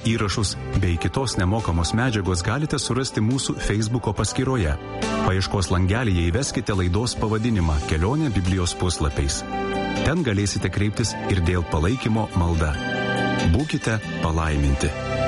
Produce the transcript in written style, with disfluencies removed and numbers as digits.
Įrašus bei kitos nemokamos medžiagos galite surasti mūsų Facebooko paskyroje. Paieškos langelyje įveskite laidos pavadinimą Kelionė Biblijos puslapiais. Ten galėsite kreiptis ir dėl palaikymo malda. Būkite palaiminti.